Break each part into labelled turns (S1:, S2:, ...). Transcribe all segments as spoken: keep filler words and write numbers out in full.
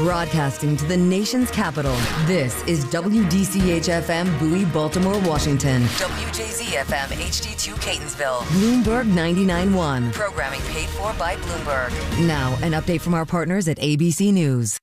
S1: Broadcasting to the nation's capital, this is W D C H F M Bowie, Baltimore, Washington. W J Z F M H D two Catonsville. Bloomberg ninety-nine point one. Programming paid for by Bloomberg. Now, an update from our partners at A B C News.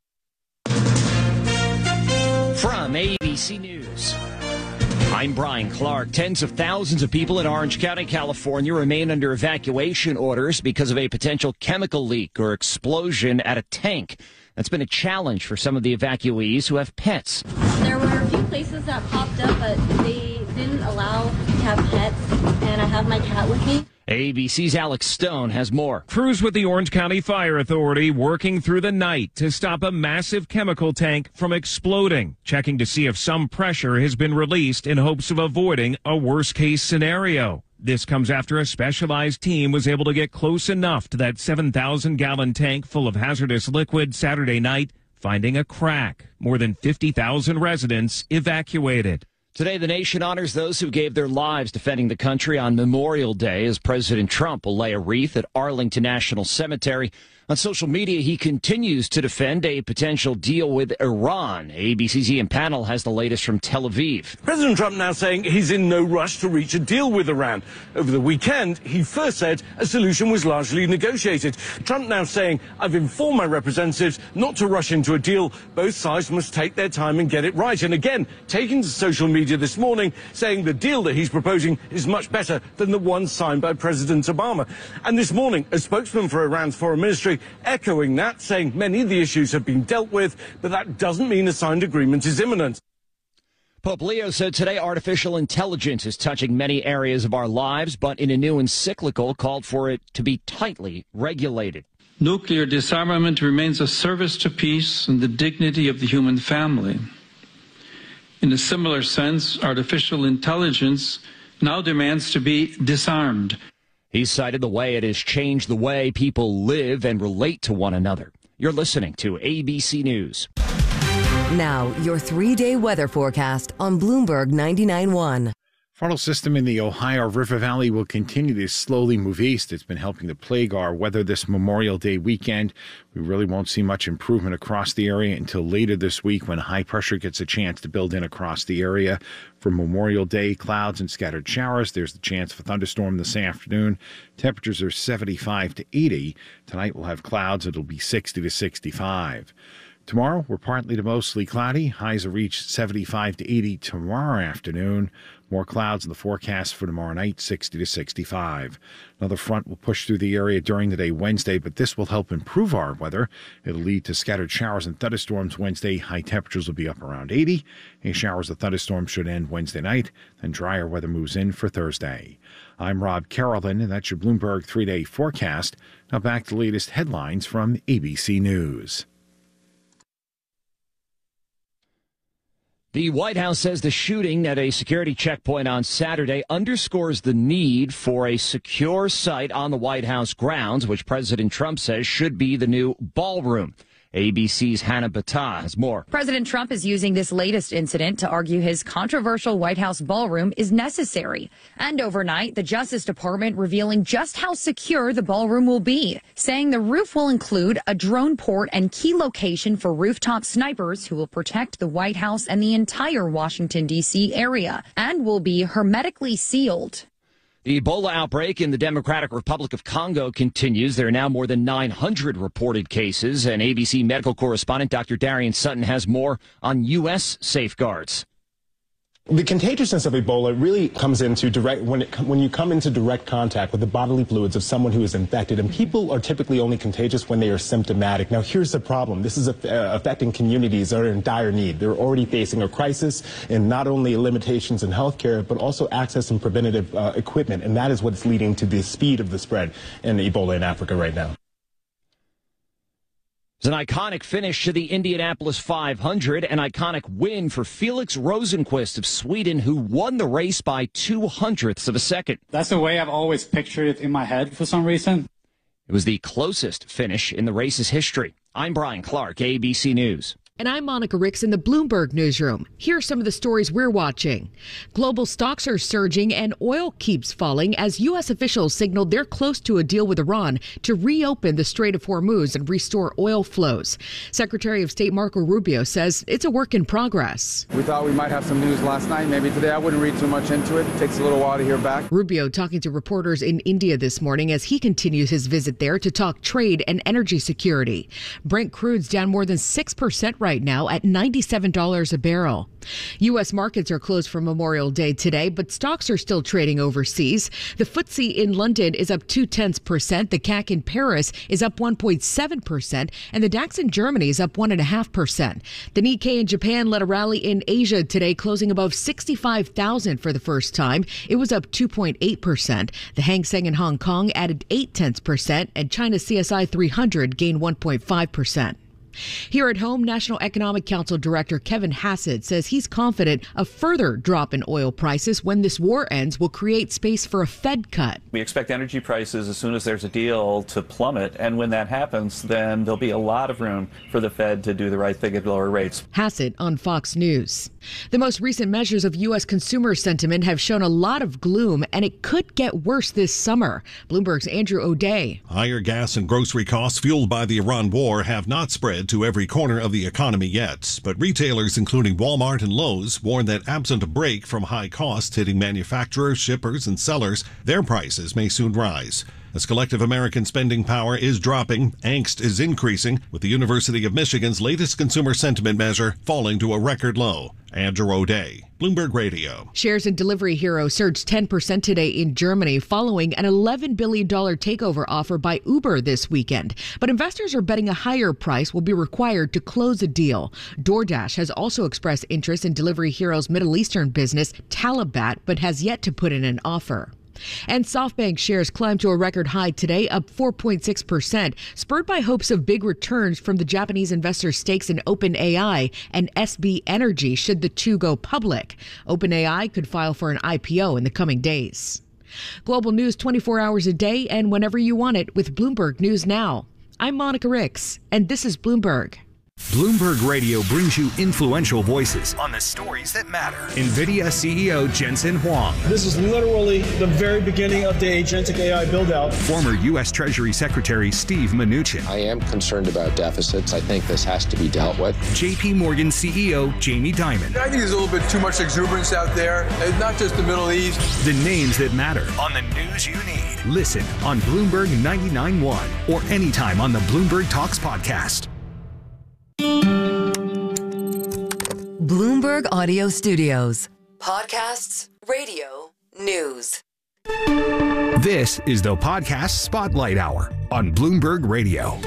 S2: From A B C News, I'm Brian Clark. Tens of thousands of people in Orange County, California remain under evacuation orders because of a potential chemical leak or explosion at a tank. That's been a challenge for some of the evacuees who have pets.
S3: There were a few places that popped up, but they didn't allow to have pets, and I have my cat with me.
S2: A B C's Alex Stone has more.
S4: Crews with the Orange County Fire Authority working through the night to stop a massive chemical tank from exploding, checking to see if some pressure has been released in hopes of avoiding a worst-case scenario. This comes after a specialized team was able to get close enough to that seven thousand gallon tank full of hazardous liquid Saturday night, finding a crack. More than fifty thousand residents evacuated.
S2: Today, the nation honors those who gave their lives defending the country on Memorial Day as President Trump will lay a wreath at Arlington National Cemetery. On social media, he continues to defend a potential deal with Iran. A B C's Ian Pannell has the latest from Tel Aviv.
S5: President Trump now saying he's in no rush to reach a deal with Iran. Over the weekend, he first said a solution was largely negotiated. Trump now saying, I've informed my representatives not to rush into a deal. Both sides must take their time and get it right. And again, taking to social media this morning, saying the deal that he's proposing is much better than the one signed by President Obama. And this morning, a spokesman for Iran's foreign ministry echoing that, saying many of the issues have been dealt with, but that doesn't mean a signed agreement is imminent.
S2: Pope Leo said today artificial intelligence is touching many areas of our lives, but in a new encyclical called for it to be tightly regulated.
S6: Nuclear disarmament remains a service to peace and the dignity of the human family. In a similar sense, artificial intelligence now demands to be disarmed.
S2: He cited the way it has changed the way people live and relate to one another. You're listening to A B C News.
S1: Now, your three-day weather forecast on Bloomberg ninety-nine point one.
S7: Frontal system in the Ohio River Valley will continue to slowly move east. It's been helping to plague our weather this Memorial Day weekend. We really won't see much improvement across the area until later this week when high pressure gets a chance to build in across the area. For Memorial Day, clouds and scattered showers. There's the chance of a thunderstorm this afternoon. Temperatures are seventy-five to eighty. Tonight we'll have clouds. It'll be sixty to sixty-five. Tomorrow, we're partly to mostly cloudy. Highs will reach seventy-five to eighty tomorrow afternoon. More clouds in the forecast for tomorrow night, sixty to sixty-five. Another front will push through the area during the day Wednesday, but this will help improve our weather. It'll lead to scattered showers and thunderstorms Wednesday. High temperatures will be up around eighty. Any showers or thunderstorms should end Wednesday night. Then drier weather moves in for Thursday. I'm Rob Carolyn, and that's your Bloomberg three-day forecast. Now back to the latest headlines from A B C News.
S2: The White House says the shooting at a security checkpoint on Saturday underscores the need for a secure site on the White House grounds, which President Trump says should be the new ballroom. A B C's Hannah Battah has more.
S8: President Trump is using this latest incident to argue his controversial White House ballroom is necessary. And overnight, the Justice Department revealing just how secure the ballroom will be, saying the roof will include a drone port and key location for rooftop snipers who will protect the White House and the entire Washington, D C area, and will be hermetically sealed.
S2: The Ebola outbreak in the Democratic Republic of Congo continues. There are now more than nine hundred reported cases, and A B C medical correspondent Doctor Darian Sutton has more on U S safeguards.
S9: The contagiousness of Ebola really comes into direct when it when you come into direct contact with the bodily fluids of someone who is infected, and people are typically only contagious when they are symptomatic. Now, here's the problem: this is uh, affecting communities that are in dire need. They're already facing a crisis in not only limitations in healthcare, but also access and preventative uh, equipment, and that is what's leading to the speed of the spread in Ebola in Africa right now.
S2: It's an iconic finish to the Indianapolis five hundred, an iconic win for Felix Rosenqvist of Sweden, who won the race by two hundredths of a second.
S10: That's the way I've always pictured it in my head for some reason.
S2: It was the closest finish in the race's history. I'm Brian Clark, A B C News.
S11: And I'm Monica Ricks in the Bloomberg Newsroom. Here are some of the stories we're watching. Global stocks are surging and oil keeps falling as U S officials signaled they're close to a deal with Iran to reopen the Strait of Hormuz and restore oil flows. Secretary of State Marco Rubio says it's a work in progress.
S12: We thought we might have some news last night. Maybe today. I wouldn't read too much into it. It takes a little while to hear back.
S11: Rubio talking to reporters in India this morning as he continues his visit there to talk trade and energy security. Brent crude's down more than six percent right now at ninety-seven dollars a barrel. U S markets are closed for Memorial Day today, but stocks are still trading overseas. The F T S E in London is up two tenths percent. The C A C in Paris is up one point seven percent. And the DAX in Germany is up one point five percent. The Nikkei in Japan led a rally in Asia today, closing above sixty-five thousand for the first time. It was up two point eight percent. The Hang Seng in Hong Kong added eight tenths percent, and China's C S I three hundred gained one point five percent. Here at home, National Economic Council Director Kevin Hassett says he's confident a further drop in oil prices when this war ends will create space for a Fed cut.
S13: We expect energy prices, as soon as there's a deal, to plummet. And when that happens, then there'll be a lot of room for the Fed to do the right thing at lower rates.
S11: Hassett on Fox News. The most recent measures of U S consumer sentiment have shown a lot of gloom, and it could get worse this summer. Bloomberg's Andrew O'Day.
S14: Higher gas and grocery costs fueled by the Iran war have not spread to every corner of the economy yet, but retailers including Walmart and Lowe's warn that absent a break from high costs hitting manufacturers, shippers, and sellers, their prices may soon rise. As collective American spending power is dropping, angst is increasing, with the University of Michigan's latest consumer sentiment measure falling to a record low. Andrew O'Day, Bloomberg Radio.
S11: Shares in Delivery Hero surged ten percent today in Germany following an eleven billion dollars takeover offer by Uber this weekend. But investors are betting a higher price will be required to close a deal. DoorDash has also expressed interest in Delivery Hero's Middle Eastern business, Talabat, but has yet to put in an offer. And SoftBank shares climbed to a record high today, up four point six percent, spurred by hopes of big returns from the Japanese investors' stakes in OpenAI and S B Energy should the two go public. OpenAI could file for an I P O in the coming days. Global news twenty-four hours a day and whenever you want it with Bloomberg News Now. I'm Monica Ricks, and this is Bloomberg.
S15: Bloomberg Radio brings you influential voices on the stories that matter. NVIDIA C E O Jensen Huang.
S16: This is literally the very beginning of the agentic A I build-out.
S15: Former U S Treasury Secretary Steve Mnuchin.
S17: I am concerned about deficits. I think this has to be dealt with.
S15: J P Morgan C E O Jamie Dimon.
S18: I think there's a little bit too much exuberance out there. It's not just the Middle East.
S15: The names that matter on the news you need. Listen on Bloomberg ninety-nine point one or anytime on the Bloomberg Talks podcast.
S1: Bloomberg Audio Studios. Podcasts, radio, news.
S15: This is the Podcast Spotlight Hour on Bloomberg Radio.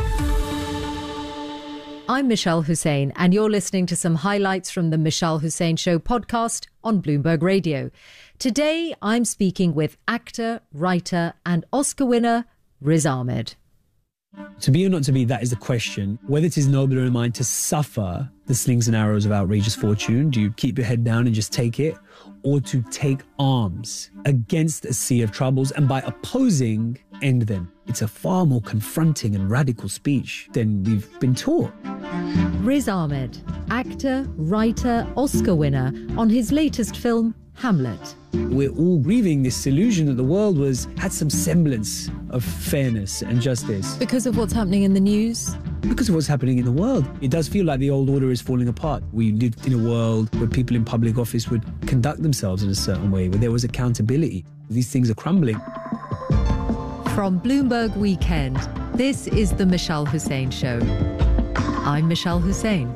S19: I'm Michelle Hussein, and you're listening to some highlights from the Michelle Hussein Show podcast on Bloomberg Radio. Today, I'm speaking with actor, writer, and Oscar winner Riz Ahmed.
S20: To be or not to be, that is the question. Whether it is nobler in mind to suffer the slings and arrows of outrageous fortune, do you keep your head down and just take it? Or to take arms against a sea of troubles and by opposing, end them? It's a far more confronting and radical speech than we've been taught.
S19: Riz Ahmed, actor, writer, Oscar winner, on his latest film, Hamlet.
S20: We're all grieving this illusion that the world was had some semblance of fairness and justice.
S19: Because of what's happening in the news?
S20: Because of what's happening in the world. It does feel like the old order is falling apart. We lived in a world where people in public office would conduct themselves in a certain way, where there was accountability. These things are crumbling.
S19: From Bloomberg Weekend, this is the Michelle Hussein Show. I'm Michelle Hussein.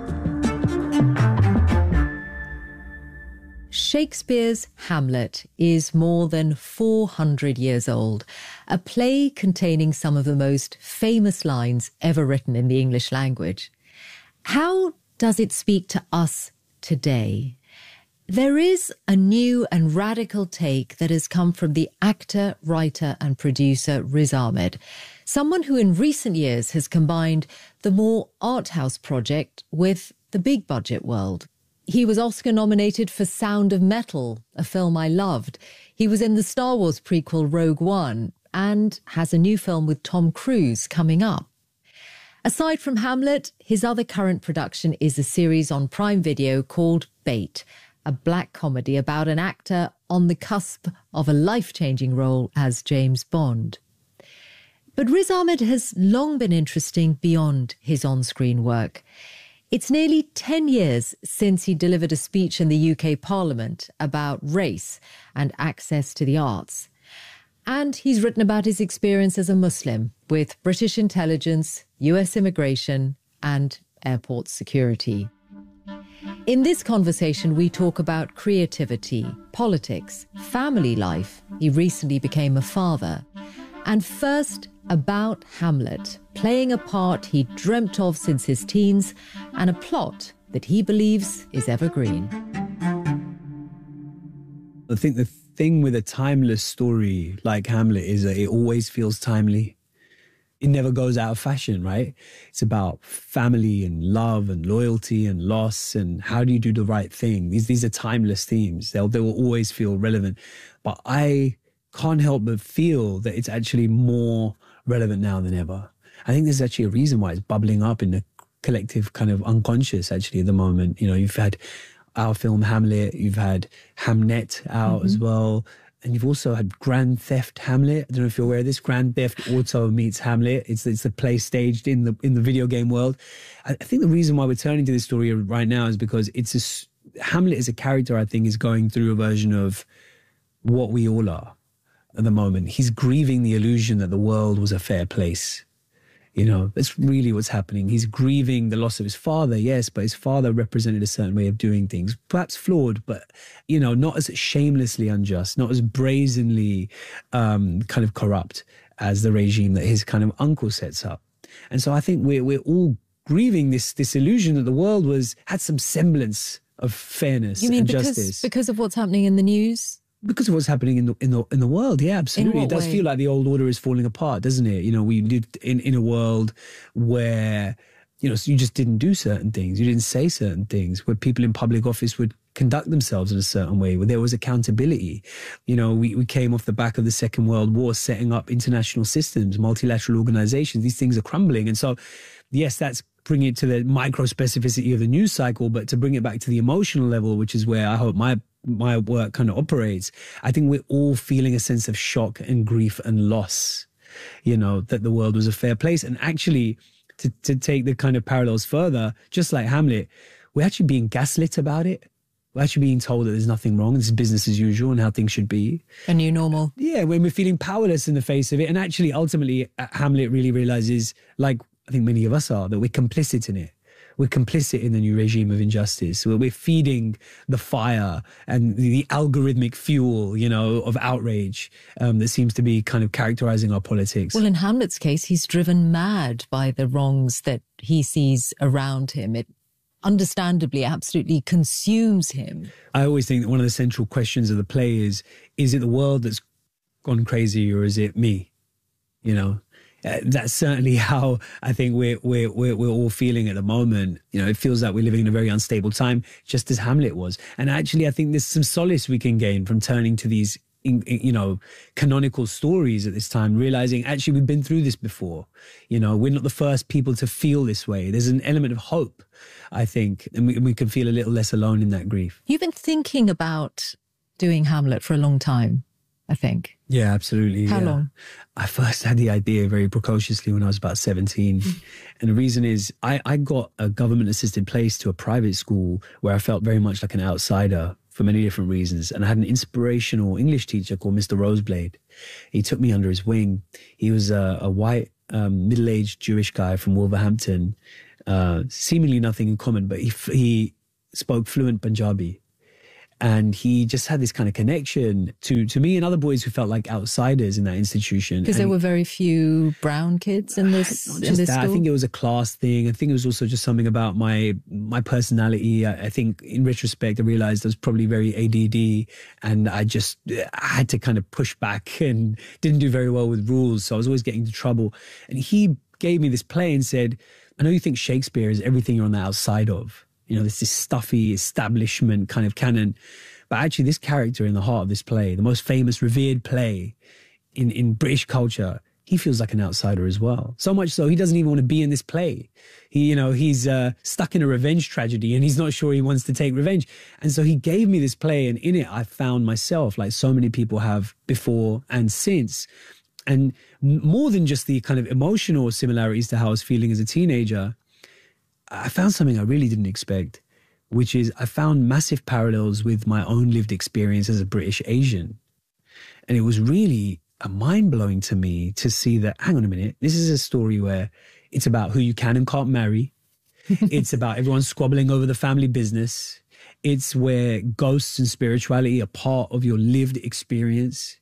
S19: Shakespeare's Hamlet is more than four hundred years old, a play containing some of the most famous lines ever written in the English language. How does it speak to us today? There is a new and radical take that has come from the actor, writer and producer Riz Ahmed, someone who in recent years has combined the more art house project with the big budget world. He was Oscar nominated for Sound of Metal, a film I loved. He was in the Star Wars prequel Rogue One and has a new film with Tom Cruise coming up. Aside from Hamlet, his other current production is a series on Prime Video called Bait, a black comedy about an actor on the cusp of a life-changing role as James Bond. But Riz Ahmed has long been interesting beyond his on-screen work. It's nearly ten years since he delivered a speech in the U K Parliament about race and access to the arts. And he's written about his experience as a Muslim with British intelligence, U S immigration, and airport security. In this conversation, we talk about creativity, politics, family life. He recently became a father. And first, about Hamlet, playing a part he dreamt of since his teens and a plot that he believes is evergreen.
S20: I think the thing with a timeless story like Hamlet is that it always feels timely. It never goes out of fashion, right? It's about family and love and loyalty and loss and how do you do the right thing. These these are timeless themes. They'll, they will always feel relevant. But I can't help but feel that it's actually more relevant now than ever. I think there's actually a reason why it's bubbling up in the collective kind of unconscious actually at the moment. You know, you've had our film Hamlet, you've had Hamnet out mm-hmm. as well. And you've also had Grand Theft Hamlet. I don't know if you're aware of this. Grand Theft Auto meets Hamlet. It's it's the play staged in the in the video game world. I, I think the reason why we're turning to this story right now is because it's a, Hamlet is a character I think is going through a version of what we all are at the moment. He's grieving the illusion that the world was a fair place. You know, that's really what's happening. He's grieving the loss of his father, yes, but his father represented a certain way of doing things, perhaps flawed, but, you know, not as shamelessly unjust, not as brazenly um, kind of corrupt as the regime that his kind of uncle sets up. And so I think we're, we're all grieving this, this illusion that the world was had some semblance of fairness
S19: you mean
S20: and
S19: because,
S20: justice.
S19: because of what's happening in the news?
S20: Because of what's happening in the in the in the world, yeah, absolutely. It does
S19: way?
S20: feel like the old order is falling apart, doesn't it? You know, we lived in, in a world where, you know, you just didn't do certain things, you didn't say certain things, where people in public office would conduct themselves in a certain way, where there was accountability. You know, we, we came off the back of the Second World War, setting up international systems, multilateral organizations. These things are crumbling, and so, yes, that's bring it to the micro specificity of the news cycle, but to bring it back to the emotional level, which is where I hope my my work kind of operates, I think we're all feeling a sense of shock and grief and loss, you know, that the world was a fair place. And actually, to, to take the kind of parallels further, just like Hamlet, we're actually being gaslit about it. We're actually being told that there's nothing wrong, this is business as usual and how things should be.
S19: A new normal.
S20: Yeah, when we're feeling powerless in the face of it. And actually, ultimately, Hamlet really realizes, like I think many of us are, that we're complicit in it. We're complicit in the new regime of injustice. We're feeding the fire and the algorithmic fuel, you know, of outrage um, that seems to be kind of characterizing our politics.
S19: Well, in Hamlet's case, he's driven mad by the wrongs that he sees around him. It understandably absolutely consumes him.
S20: I always think that one of the central questions of the play is, is it the world that's gone crazy or is it me? You know? Uh, that's certainly how I think we're, we're, we're, we're all feeling at the moment. You know, it feels like we're living in a very unstable time, just as Hamlet was. And actually, I think there's some solace we can gain from turning to these, in, in, you know, canonical stories at this time, realizing actually we've been through this before. You know, we're not the first people to feel this way. There's an element of hope, I think, and we, we can feel a little less alone in that grief.
S19: You've been thinking about doing Hamlet for a long time, I think.
S20: Yeah, absolutely.
S19: How
S20: yeah.
S19: long?
S20: I first had the idea very precociously when I was about seventeen. And the reason is I, I got a government-assisted place to a private school where I felt very much like an outsider for many different reasons. And I had an inspirational English teacher called Mister Roseblade. He took me under his wing. He was a, a white, um, middle-aged Jewish guy from Wolverhampton, uh, seemingly nothing in common, but he, he spoke fluent Punjabi. And he just had this kind of connection to, to me and other boys who felt like outsiders in that institution.
S19: Because there were very few brown kids in this,
S20: not
S19: in
S20: just
S19: this
S20: that.
S19: school?
S20: I think it was a class thing. I think it was also just something about my my personality. I, I think in retrospect, I realized I was probably very A D D and I just I had to kind of push back and didn't do very well with rules. So I was always getting into trouble. And he gave me this play and said, I know you think Shakespeare is everything you're on the outside of. You know, this this stuffy establishment kind of canon. But actually this character in the heart of this play, the most famous, revered play in, in British culture, he feels like an outsider as well. So much so he doesn't even want to be in this play. He, you know, he's uh, stuck in a revenge tragedy and he's not sure he wants to take revenge. And so he gave me this play, and in it I found myself, like so many people have before and since. And more than just the kind of emotional similarities to how I was feeling as a teenager, I found something I really didn't expect, which is I found massive parallels with my own lived experience as a British Asian. And it was really a mind-blowing to me to see that, hang on a minute, this is a story where it's about who you can and can't marry. It's about everyone squabbling over the family business. It's where ghosts and spirituality are part of your lived experience.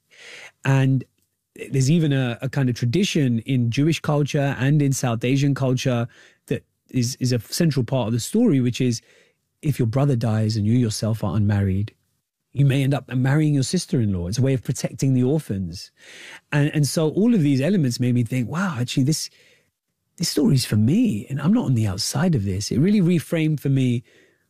S20: And there's even a, a kind of tradition in Jewish culture and in South Asian culture that is, is a central part of the story, which is if your brother dies and you yourself are unmarried, you may end up marrying your sister-in-law. It's a way of protecting the orphans. And, and so all of these elements made me think, wow, actually this, this story's for me and I'm not on the outside of this. It really reframed for me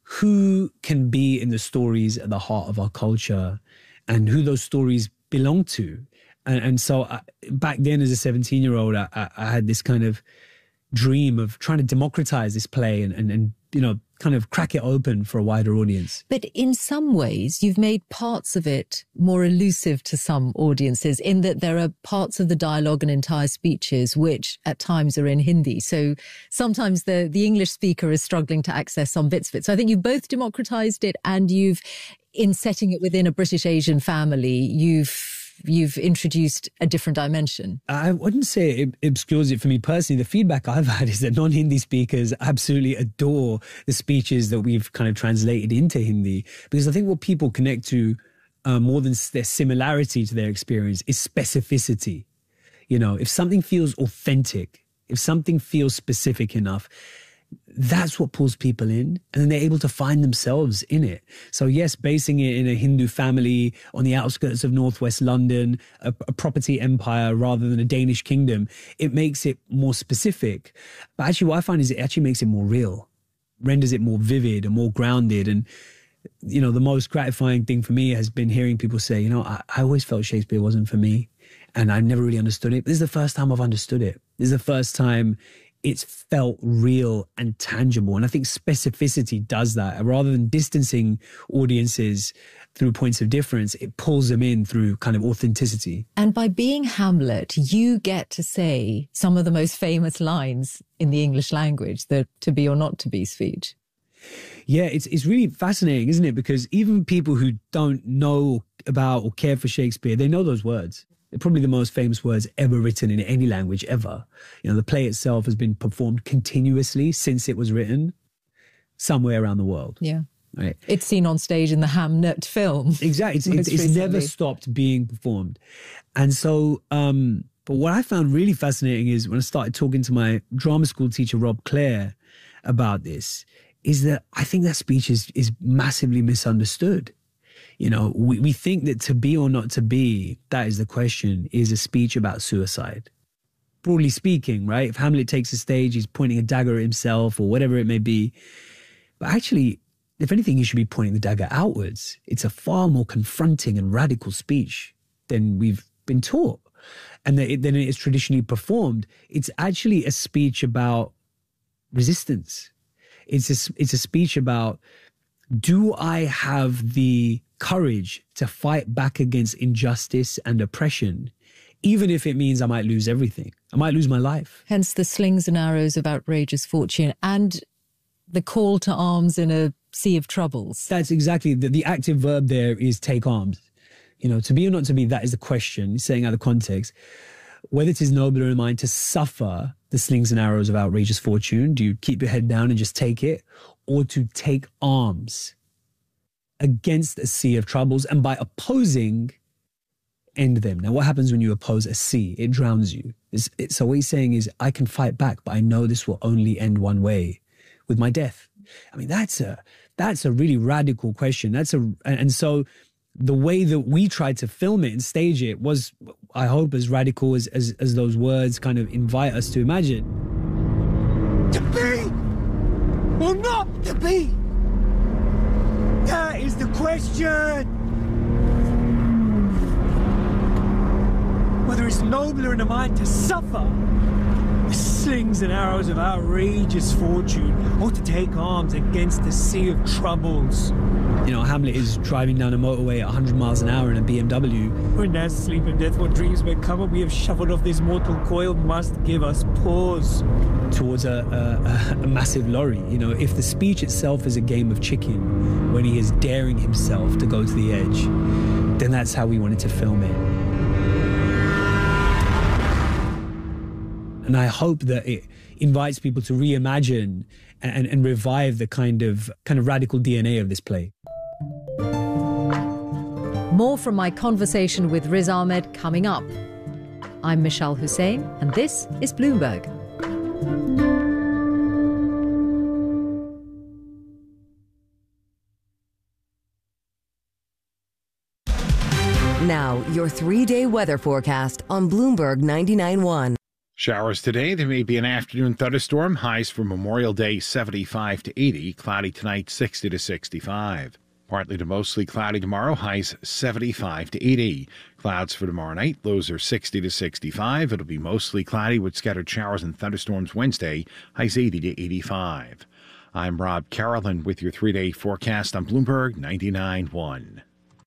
S20: who can be in the stories at the heart of our culture and who those stories belong to. And, and so I, back then as a seventeen-year-old, I, I, I had this kind of dream of trying to democratize this play and, and, and, you know, kind of crack it open for a wider audience.
S19: But in some ways, you've made parts of it more elusive to some audiences in that there are parts of the dialogue and entire speeches which at times are in Hindi. So sometimes the, the English speaker is struggling to access some bits of it. So I think you've both democratized it and you've, in setting it within a British Asian family, you've you've introduced a different dimension.
S20: I wouldn't say it obscures it for me personally. The feedback I've had is that non-Hindi speakers absolutely adore the speeches that we've kind of translated into Hindi, because I think what people connect to uh, more than their similarity to their experience is specificity. You know, if something feels authentic, if something feels specific enough, that's what pulls people in, and then they're able to find themselves in it. So yes, basing it in a Hindu family on the outskirts of northwest London, a, a property empire rather than a Danish kingdom, it makes it more specific. But actually what I find is it actually makes it more real, renders it more vivid and more grounded. And, you know, the most gratifying thing for me has been hearing people say, you know, I, I always felt Shakespeare wasn't for me and I never really understood it. But this is the first time I've understood it. This is the first time it's felt real and tangible. And I think specificity does that. Rather than distancing audiences through points of difference, it pulls them in through kind of authenticity.
S19: And by being Hamlet, you get to say some of the most famous lines in the English language, the to be or not to be speech.
S20: Yeah, it's it's really fascinating, isn't it? Because even people who don't know about or care for Shakespeare, they know those words. They're probably the most famous words ever written in any language ever. You know, the play itself has been performed continuously since it was written somewhere around the world.
S19: Yeah.
S20: Right.
S19: It's seen on stage in the Hamnet film.
S20: Exactly. It's, it's, it's never stopped being performed. And so, um, but what I found really fascinating is when I started talking to my drama school teacher, Rob Clare, about this, is that I think that speech is, is massively misunderstood. You know, we, we think that to be or not to be, that is the question, is a speech about suicide. Broadly speaking, right? If Hamlet takes the stage, he's pointing a dagger at himself or whatever it may be. But actually, if anything, he should be pointing the dagger outwards. It's a far more confronting and radical speech than we've been taught and that it, than it is traditionally performed. It's actually a speech about resistance. It's a, it's a speech about, do I have the courage to fight back against injustice and oppression, even if it means I might lose everything? I might lose my life.
S19: Hence the slings and arrows of outrageous fortune and the call to arms in a sea of troubles.
S20: That's exactly, the, the active verb there is take arms. You know, to be or not to be, that is the question, saying out of context. Whether it is nobler in mind to suffer the slings and arrows of outrageous fortune, do you keep your head down and just take it, or to take arms against a sea of troubles and by opposing, end them? Now, what happens when you oppose a sea? It drowns you. It's, it, so what he's saying is, I can fight back, but I know this will only end one way, with my death. I mean, that's a that's a really radical question. That's a and so the way that we tried to film it and stage it was, I hope, as radical as as, as those words kind of invite us to imagine.
S21: To be or not to be? That is the question. whether it's nobler in a mind to suffer the slings and arrows of outrageous fortune, or to take arms against the sea of troubles.
S20: You know, Hamlet is driving down a motorway at one hundred miles an hour in a B M W.
S21: When there's sleep and death, what dreams may come, and we have shuffled off this mortal coil, must give us pause.
S20: Towards a, a, a massive lorry. You know, if the speech itself is a game of chicken, when he is daring himself to go to the edge, then that's how we wanted to film it. And I hope that it invites people to reimagine and, and revive the kind of kind of radical D N A of this play.
S19: More from my conversation with Riz Ahmed coming up. I'm Michelle Hussein, and this is Bloomberg.
S1: Now, your three-day weather forecast on Bloomberg ninety-nine point one.
S7: Showers today. There may be an afternoon thunderstorm. Highs for Memorial Day seventy-five to eighty. Cloudy tonight sixty to sixty-five. Partly to mostly cloudy tomorrow. Highs seventy-five to eighty. Clouds for tomorrow night. Lows are sixty to sixty-five. It'll be mostly cloudy with scattered showers and thunderstorms Wednesday. Highs eighty to eighty-five. I'm Rob Carolyn with your three-day forecast on Bloomberg ninety-nine point one.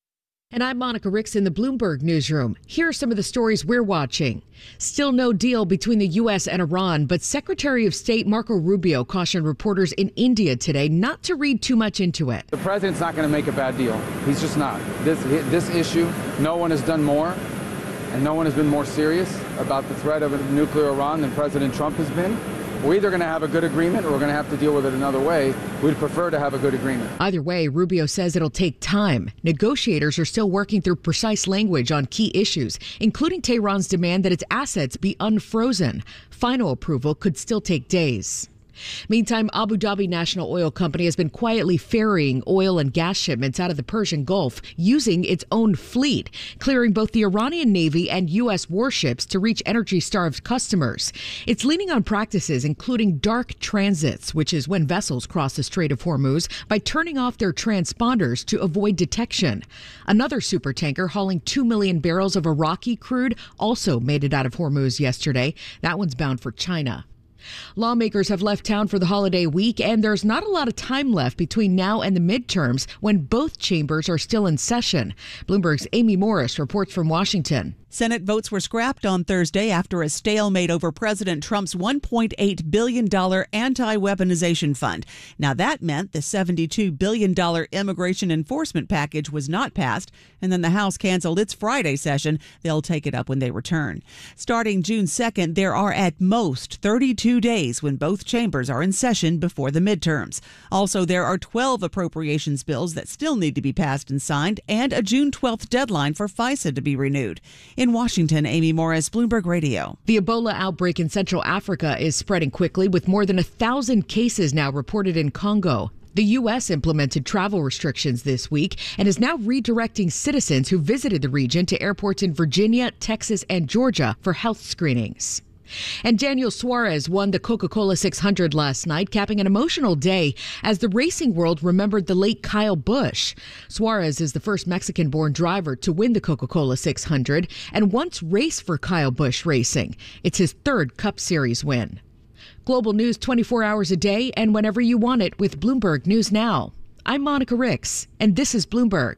S11: And I'm Monica Ricks in the Bloomberg newsroom. Here are some of the stories we're watching. Still no deal between the U S and Iran, but Secretary of State Marco Rubio cautioned reporters in India today not to read too much into it.
S12: The president's not going to make a bad deal. He's just not. This, this issue, no one has done more, and no one has been more serious about the threat of a nuclear Iran than President Trump has been. We're either going to have a good agreement or we're going to have to deal with it another way. We'd prefer to have a good agreement.
S11: Either way, Rubio says it'll take time. Negotiators are still working through precise language on key issues, including Tehran's demand that its assets be unfrozen. Final approval could still take days. Meantime, Abu Dhabi National Oil Company has been quietly ferrying oil and gas shipments out of the Persian Gulf using its own fleet, clearing both the Iranian Navy and U S warships to reach energy-starved customers. It's leaning on practices including dark transits, which is when vessels cross the Strait of Hormuz by turning off their transponders to avoid detection. Another supertanker hauling two million barrels of Iraqi crude also made it out of Hormuz yesterday. That one's bound for China. Lawmakers have left town for the holiday week, and there's not a lot of time left between now and the midterms when both chambers are still in session. Bloomberg's Amy Morris reports from Washington.
S3: Senate votes were scrapped on Thursday after a stalemate over President Trump's one point eight billion dollars anti-weaponization fund. Now, that meant the seventy-two billion dollars immigration enforcement package was not passed, and then the House canceled its Friday session. They'll take it up when they return. Starting June second, there are at most thirty-two days when both chambers are in session before the midterms. Also, there are twelve appropriations bills that still need to be passed and signed, and a June twelfth deadline for FISA to be renewed. In Washington, Amy Morris, Bloomberg Radio.
S11: The Ebola outbreak in Central Africa is spreading quickly, with more than a thousand cases now reported in Congo. The U S implemented travel restrictions this week and is now redirecting citizens who visited the region to airports in Virginia, Texas, and Georgia for health screenings. And Daniel Suarez won the Coca-Cola six hundred last night, capping an emotional day as the racing world remembered the late Kyle Busch. Suarez is the first Mexican-born driver to win the Coca-Cola six hundred and once raced for Kyle Busch Racing. It's his third Cup Series win. Global news twenty-four hours a day and whenever you want it with Bloomberg News Now. I'm Monica Ricks, and this is Bloomberg.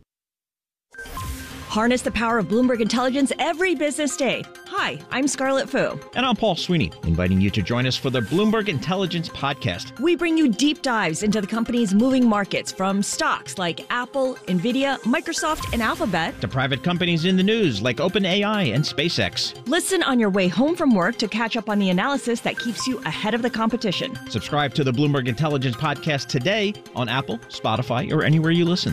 S22: Harness the power of Bloomberg Intelligence every business day. Hi, I'm Scarlett Fu.
S2: And I'm Paul Sweeney, inviting you to join us for the Bloomberg Intelligence Podcast.
S22: We bring you deep dives into the company's moving markets, from stocks like Apple, Nvidia, Microsoft, and Alphabet,
S2: to private companies in the news like OpenAI and SpaceX.
S22: Listen on your way home from work to catch up on the analysis that keeps you ahead of the competition.
S2: Subscribe to the Bloomberg Intelligence Podcast today on Apple, Spotify, or anywhere you listen.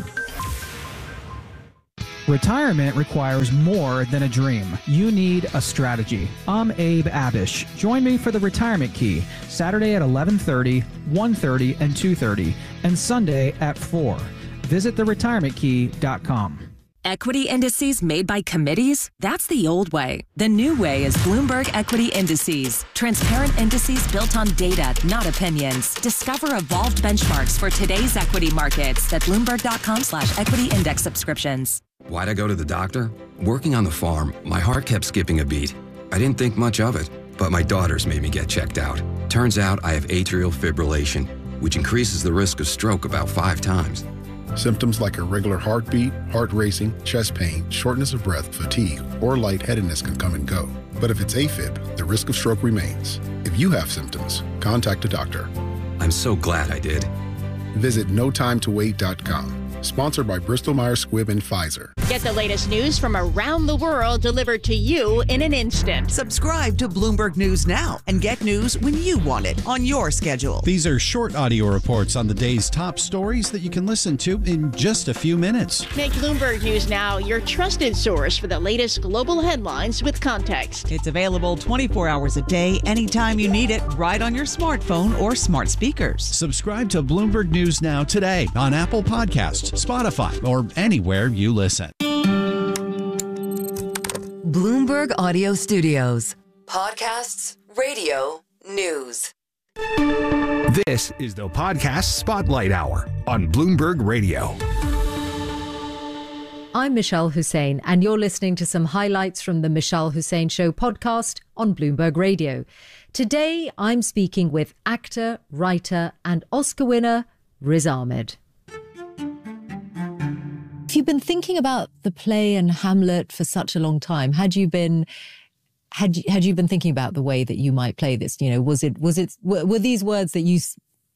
S23: Retirement requires more than a dream. You need a strategy. I'm Abe Abish. Join me for the Retirement Key, Saturday at eleven thirty, one thirty, and two thirty, and Sunday at four. Visit the retirement key dot com.
S24: Equity indices made by committees? That's the old way. The new way is Bloomberg Equity Indices. Transparent indices built on data, not opinions. Discover evolved benchmarks for today's equity markets at Bloomberg dot com slash equity index subscriptions.
S25: Why'd I go to the doctor?
S4: Working on the farm, my heart kept skipping a beat. I didn't think much of it, but my daughters made me get checked out. Turns out I have atrial fibrillation, which increases the risk of stroke about five times.
S5: Symptoms like irregular heartbeat, heart racing, chest pain, shortness of breath, fatigue, or lightheadedness can come and go. But if it's AFib, the risk of stroke remains. If you have symptoms, contact a doctor.
S4: I'm so glad I did.
S5: Visit no time to wait dot com. Sponsored by Bristol Myers Squibb and Pfizer.
S6: Get the latest news from around the world delivered to you in an instant.
S8: Subscribe to Bloomberg News now and get news when you want it on your schedule.
S25: These are short audio reports on the day's top stories that you can listen to in just a few minutes.
S6: Make Bloomberg News now your trusted source for the latest global headlines with context.
S8: It's available twenty-four hours a day, anytime you need it, right on your smartphone or smart speakers.
S25: Subscribe to Bloomberg News now today on Apple Podcasts, Spotify, or anywhere you listen.
S1: Bloomberg Audio Studios. Podcasts, radio, news.
S15: This is the Podcast Spotlight Hour on Bloomberg Radio.
S19: I'm Michelle Hussein, and you're listening to some highlights from the Michelle Hussein Show podcast on Bloomberg Radio. Today, I'm speaking with actor, writer, and Oscar winner Riz Ahmed. If you've been thinking about the play and Hamlet for such a long time, had you been had you, had you been thinking about the way that you might play this? You know, was it was it were, were these words that you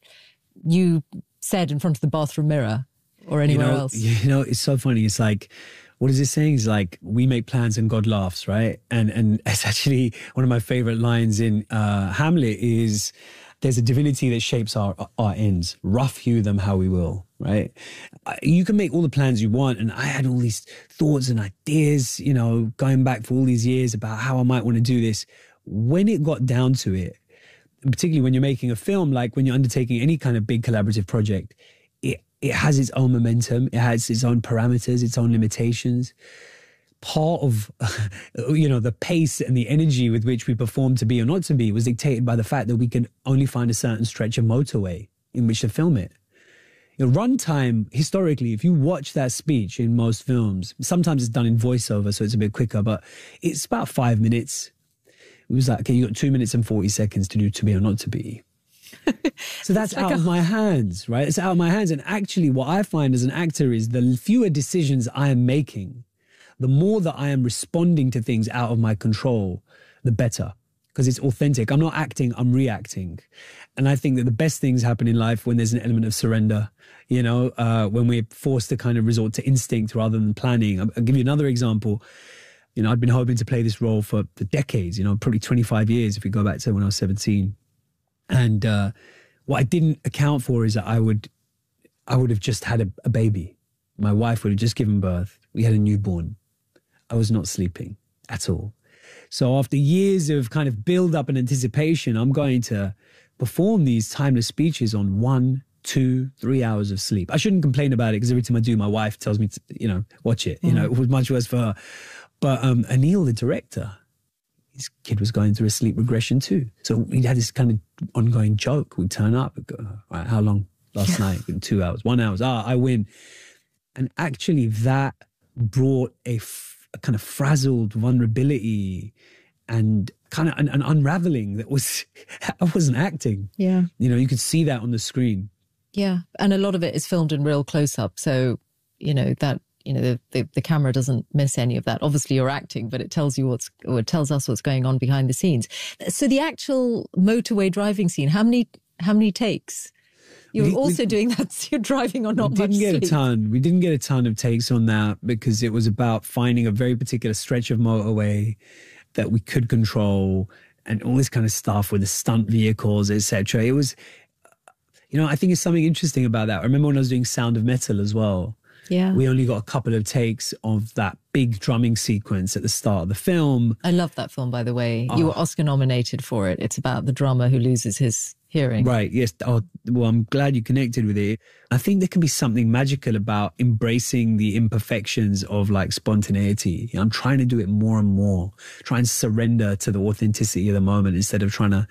S19: you said in front of the bathroom mirror or anywhere
S20: you know,
S19: else?
S20: You know, it's so funny. It's like, what is it saying? It's like, we make plans and God laughs, right? And and it's actually one of my favorite lines in uh, Hamlet is, there's a divinity that shapes our our ends. Rough hew them how we will, right? You can make all the plans you want. And I had all these thoughts and ideas, you know, going back for all these years about how I might want to do this. When it got down to it, and particularly when you're making a film, like when you're undertaking any kind of big collaborative project, it, it has its own momentum. It has its own parameters, its own limitations. Part of, you know, the pace and the energy with which we perform to be or not to be was dictated by the fact that we can only find a certain stretch of motorway in which to film it. You know, runtime, historically, if you watch that speech in most films, sometimes it's done in voiceover, so it's a bit quicker, but it's about five minutes. It was like, okay, you got two minutes and forty seconds to do to be or not to be. So that's like out a... of my hands, right? It's out of my hands. And actually what I find as an actor is the fewer decisions I am making, the more that I am responding to things out of my control, the better, because it's authentic. I'm not acting, I'm reacting. And I think that the best things happen in life when there's an element of surrender, you know, uh, when we're forced to kind of resort to instinct rather than planning. I'll, I'll give you another example. You know, I'd been hoping to play this role for, for decades, you know, probably twenty-five years if we go back to when I was seventeen. And uh, what I didn't account for is that I would, I would have just had a, a baby. My wife would have just given birth. We had a newborn. I was not sleeping at all. So after years of kind of build up and anticipation, I'm going to perform these timeless speeches on one, two, three hours of sleep. I shouldn't complain about it because every time I do, my wife tells me to, you know, watch it. Mm. You know, it was much worse for her. But um, Anil, the director, his kid was going through a sleep regression too. So we had this kind of ongoing joke. We'd turn up and go, all right, how long? Last night, two hours, one hour. Ah, I win. And actually that brought a a kind of frazzled vulnerability and kind of an, an unraveling that was, I wasn't acting.
S19: Yeah.
S20: You know, you could see that on the screen.
S19: Yeah. And a lot of it is filmed in real close up. So, you know, that, you know, the, the, the camera doesn't miss any of that. Obviously you're acting, but it tells you what's, or it tells us what's going on behind the scenes. So the actual motorway driving scene, how many, how many takes? You're we, also we, doing that. You're driving on not much
S20: sleep. We didn't get a ton. We didn't get a ton of takes on that because it was about finding a very particular stretch of motorway that we could control and all this kind of stuff with the stunt vehicles, et cetera. It was, you know, I think it's something interesting about that. I remember when I was doing Sound of Metal as well.
S19: Yeah.
S20: We only got a couple of takes of that big drumming sequence at the start of the film.
S19: I love that film, by the way.
S20: Oh.
S19: You were Oscar nominated for it. It's about the drummer who loses his hearing.
S20: Right, yes. Oh, well, I'm glad you connected with it. I think there can be something magical about embracing the imperfections of like spontaneity. You know, I'm trying to do it more and more, try and surrender to the authenticity of the moment instead of trying to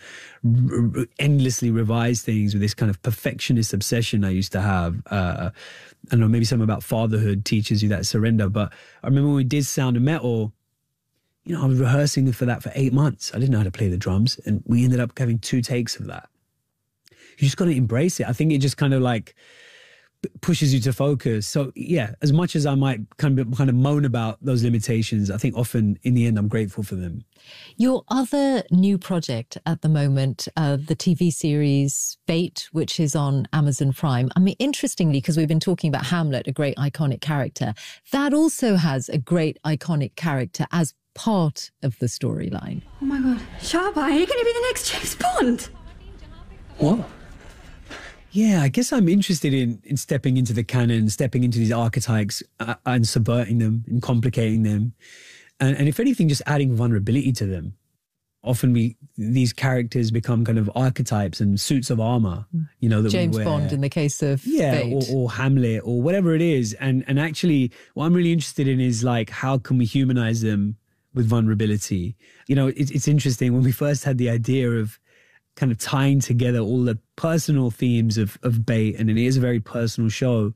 S20: r- r- endlessly revise things with this kind of perfectionist obsession I used to have. Uh, I don't know, maybe something about fatherhood teaches you that surrender. But I remember when we did Sound of Metal, you know, I was rehearsing for that for eight months. I didn't know how to play the drums, and we ended up having two takes of that. You just got to embrace it. I think it just kind of like pushes you to focus. So yeah, as much as I might kind of kind of moan about those limitations, I think often in the end I'm grateful for them.
S19: Your other new project at the moment, uh, the T V series Fate, which is on Amazon Prime. I mean, interestingly, because we've been talking about Hamlet, a great iconic character, that also has a great iconic character as part of the storyline.
S9: Oh my God, Sharpeye, are you going to be the next James Bond?
S20: What? Yeah, I guess I'm interested in in stepping into the canon, stepping into these archetypes uh, and subverting them and complicating them. And, and if anything, just adding vulnerability to them. Often we these characters become kind of archetypes and suits of armor, you know, that
S19: James
S20: we wear.
S19: Bond in the case of
S20: yeah,
S19: Fate.
S20: or, or Hamlet or whatever it is. And and actually what I'm really interested in is like, how can we humanize them with vulnerability? You know, it, it's interesting when we first had the idea of kind of tying together all the personal themes of, of Bait, and it is a very personal show.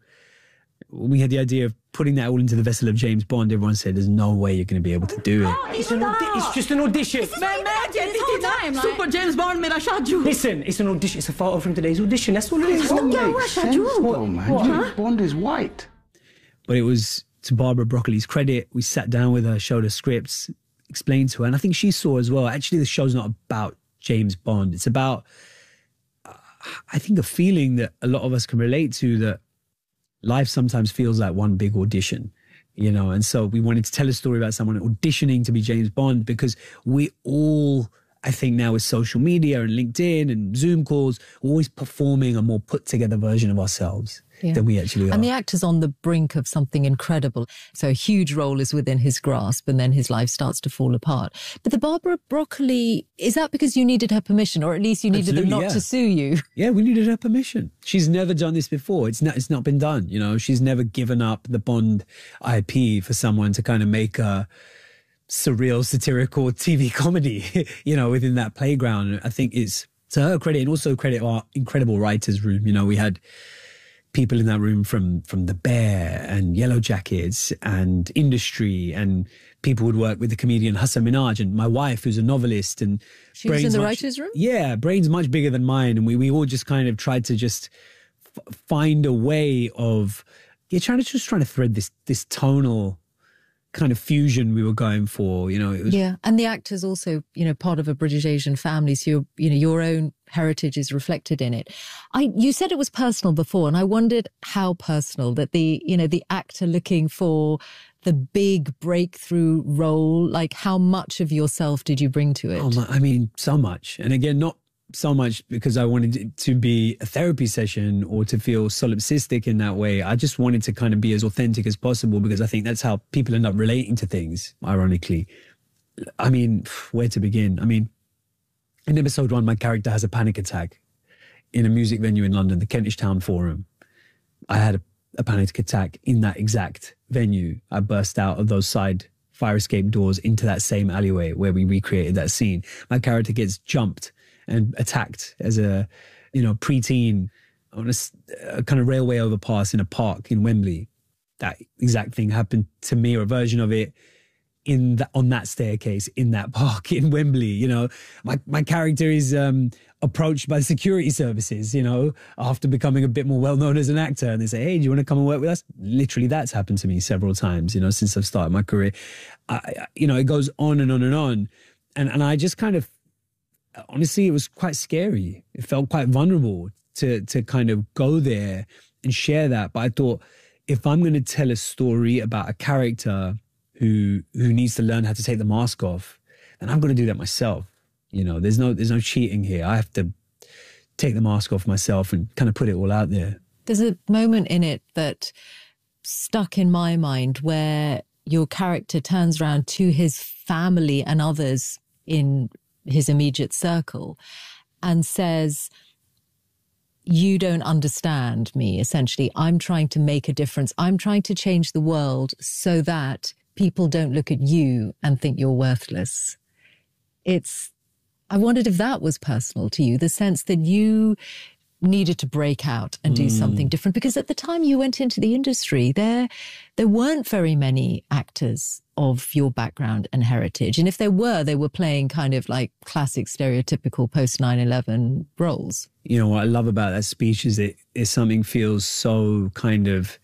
S20: We had the idea of putting that all into the vessel of James Bond. Everyone said, there's no way you're going to be able to do it.
S9: Oh, it's, an audi- it's just an audition. It's man, man, this whole time, like... Super James Bond, man, I shot you. Listen, it's an audition. It's a photo from today's audition. That's all it is.
S10: It doesn't make sense, though, man.
S9: What,
S10: James
S9: huh?
S10: Bond is white.
S20: But it was to Barbara Broccoli's credit. We sat down with her, showed her scripts, explained to her, and I think she saw as well, actually the show's not about James Bond. It's about, uh, I think, a feeling that a lot of us can relate to, that life sometimes feels like one big audition, you know. And so we wanted to tell a story about someone auditioning to be James Bond, because we all, I think now with social media and LinkedIn and Zoom calls, we're always performing a more put together version of ourselves
S19: Yeah.
S20: than we actually are.
S19: And the actor's on the brink of something incredible. So a huge role is within his grasp, and then his life starts to fall apart. But the Barbara Broccoli, is that because you needed her permission, or at least you needed
S20: Absolutely,
S19: them not
S20: yeah.
S19: to sue you?
S20: Yeah, we needed her permission. She's never done this before. It's not, it's not been done, you know. She's never given up the Bond I P for someone to kind of make a surreal, satirical T V comedy, you know, within that playground. I think it's to her credit, and also credit our incredible writers' room. You know, we had people in that room from from The Bear and Yellow Jackets and Industry, and people would work with the comedian Hassan Minhaj, and my wife, who's a novelist. And
S19: She was in the
S20: much,
S19: writers' room?
S20: Yeah, brains much bigger than mine. And we, we all just kind of tried to just f- find a way of, yeah, trying to just trying to thread this this tonal kind of fusion we were going for, you know. It was,
S19: Yeah, and the actor's also, you know, part of a British Asian family, so you're, you know, your own heritage is reflected in it. I, you said it was personal before, and I wondered how personal that the, you know, the actor looking for the big breakthrough role, like how much of yourself did you bring to it?
S20: Oh my, I mean, so much. And again, not so much because I wanted it to be a therapy session or to feel solipsistic in that way. I just wanted to kind of be as authentic as possible, because I think that's how people end up relating to things, ironically. I mean, where to begin? I mean, in episode one, my character has a panic attack in a music venue in London, the Kentish Town Forum. I had a, a panic attack in that exact venue. I burst out of those side fire escape doors into that same alleyway where we recreated that scene. My character gets jumped and attacked as a, you know, preteen on a, a kind of railway overpass in a park in Wembley. That exact thing happened to me, or a version of it, in that, on that staircase in that park in Wembley. You know, my my character is um, approached by security services, you know, after becoming a bit more well known as an actor, and they say, "Hey, do you want to come and work with us?" Literally, that's happened to me several times, you know, since I've started my career. I, you know, it goes on and on and on, and and I just kind of, honestly, it was quite scary. It felt quite vulnerable to to kind of go there and share that. But I thought, if I'm going to tell a story about a character who who needs to learn how to take the mask off, then I'm going to do that myself. You know, there's no there's no cheating here. I have to take the mask off myself and kind of put it all out there.
S19: There's a moment in it that stuck in my mind where your character turns around to his family and others in his immediate circle and says, "You don't understand me, essentially. I'm trying to make a difference. I'm trying to change the world so that people don't look at you and think you're worthless." It's, I wondered if that was personal to you, the sense that you needed to break out and do
S20: Mm.
S19: something different? Because at the time you went into the industry, there there weren't very many actors of your background and heritage. And if there were, they were playing kind of like classic stereotypical post nine eleven roles.
S20: You know, what I love about that speech is it is something feels so kind of,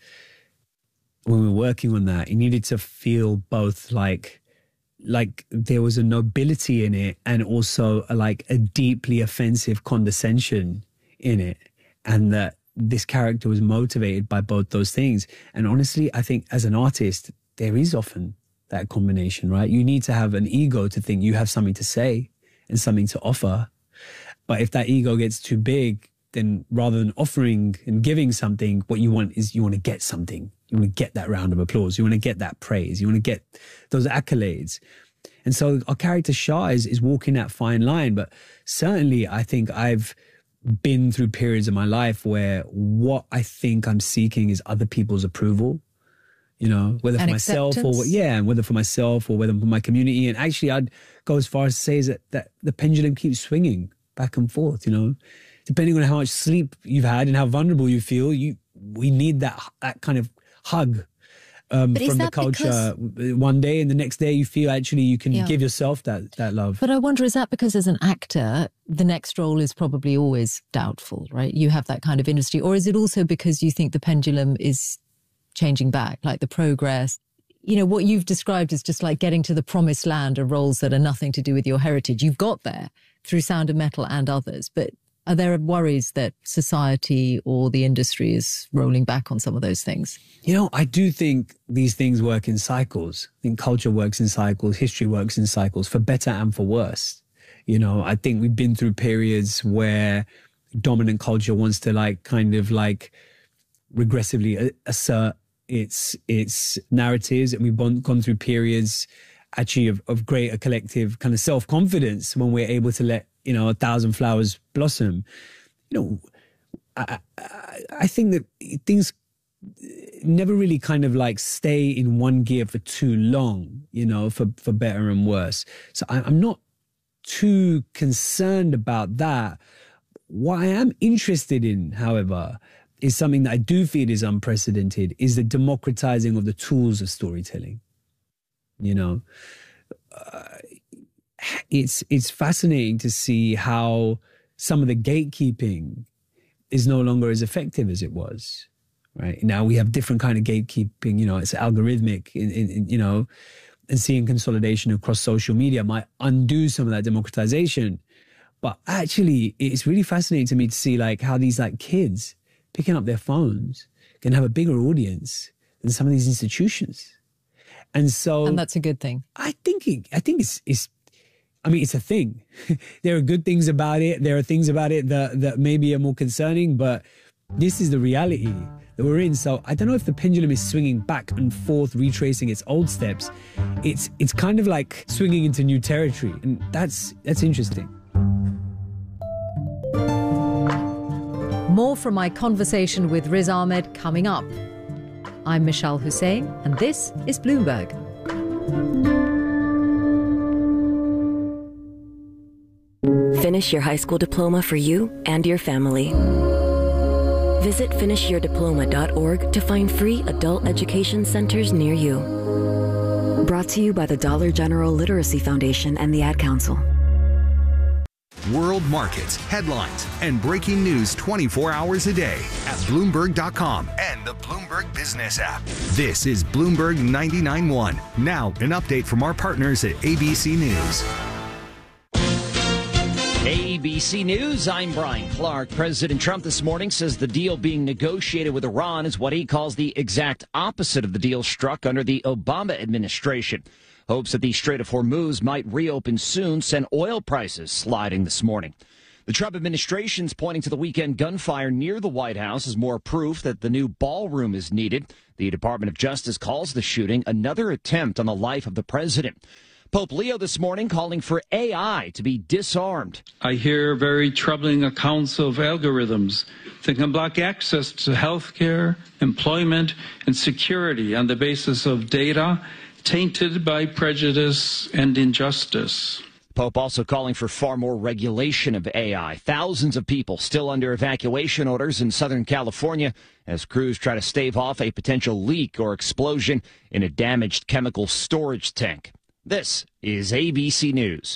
S20: when we're working on that, it needed to feel both like, like there was a nobility in it and also a, like a deeply offensive condescension in it. And that this character was motivated by both those things. And honestly, I think as an artist, there is often that combination, right? You need to have an ego to think you have something to say and something to offer. But if that ego gets too big, then rather than offering and giving something, what you want is you want to get something. You want to get that round of applause. You want to get that praise. You want to get those accolades. And so our character Shah is, is walking that fine line. But certainly I think I've been through periods of my life where what I think I'm seeking is other people's approval. You know, whether for
S19: And
S20: myself or
S19: acceptance.
S20: what, yeah, and whether for myself or whether for my community. And actually, I'd go as far as to say is that, that the pendulum keeps swinging back and forth, you know, depending on how much sleep you've had and how vulnerable you feel. You, we need that, that kind of hug um,
S19: But is
S20: from the
S19: that
S20: culture one day, and the next day you feel actually you can
S19: Yeah.
S20: give yourself that, that love.
S19: But I wonder, is that because as an actor, the next role is probably always doubtful, right? You have that kind of industry. Or is it also because you think the pendulum is changing back, like the progress? You know, what you've described is just like getting to the promised land of roles that are nothing to do with your heritage. You've got there through Sound of Metal and others. But are there worries that society or the industry is rolling back on some of those things?
S20: You know, I do think these things work in cycles. I think culture works in cycles, history works in cycles, for better and for worse. You know, I think we've been through periods where dominant culture wants to like kind of like regressively assert its its narratives, and we've gone, gone through periods actually of, of greater collective kind of self-confidence when we're able to let, you know, a thousand flowers blossom. You know, I, I, I think that things never really kind of like stay in one gear for too long, you know, for, for better and worse. So I, I'm not too concerned about that. What I am interested in, however, is something that I do feel is unprecedented, is the democratizing of the tools of storytelling. You know, uh, it's it's fascinating to see how some of the gatekeeping is no longer as effective as it was. Right now, we have different kind of gatekeeping. You know, it's algorithmic. In, in, in, you know, and seeing consolidation across social media might undo some of that democratization. But actually, it's really fascinating to me to see like how these like kids picking up their phones can have a bigger audience than some of these institutions. And so,
S19: And that's a good thing.
S20: I think it, I think it's it's I mean it's a thing. There are good things about it. There are things about it that that maybe are more concerning, but this is the reality that we're in. So I don't know if the pendulum is swinging back and forth, retracing its old steps. It's it's kind of like swinging into new territory, and that's that's interesting.
S19: More from my conversation with Riz Ahmed coming up. I'm Michelle Hussein, and this is Bloomberg.
S13: Finish your high school diploma for you and your family. Visit finish your diploma dot org to find free adult education centers near you. Brought to you by the Dollar General Literacy Foundation and the Ad Council.
S15: World markets, headlines, and breaking news twenty-four hours a day at Bloomberg dot com and the Bloomberg Business app. This is Bloomberg ninety-nine point one. Now, an update from our partners at A B C News.
S2: A B C News, I'm Brian Clark. President Trump this morning says the deal being negotiated with Iran is what he calls the exact opposite of the deal struck under the Obama administration. Hopes that the Strait of Hormuz might reopen soon sent oil prices sliding this morning. The Trump administration's pointing to the weekend gunfire near the White House as more proof that the new ballroom is needed. The Department of Justice calls the shooting another attempt on the life of the president. Pope Leo this morning calling for A I to be disarmed.
S14: I hear very troubling accounts of algorithms that can block access to health care, employment, and security on the basis of data tainted by prejudice and injustice.
S2: Pope also calling for far more regulation of A I. Thousands of people still under evacuation orders in Southern California as crews try to stave off a potential leak or explosion in a damaged chemical storage tank. This is A B C News.